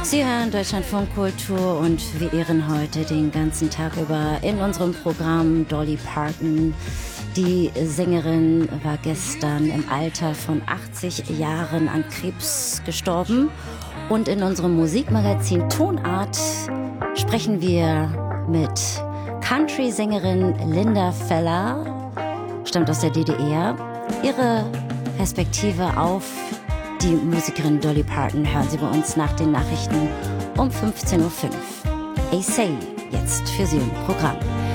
Sie hören Deutschlandfunk Kultur und wir ehren heute den ganzen Tag über in unserem Programm Dolly Parton. Die Sängerin war gestern im Alter von 80 Jahren an Krebs gestorben. Und in unserem Musikmagazin Tonart sprechen wir mit Country-Sängerin Linda Feller, stammt aus der DDR. Ihre Perspektive auf die Musikerin Dolly Parton hören Sie bei uns nach den Nachrichten um 15.05 Uhr. Say jetzt für Sie im Programm.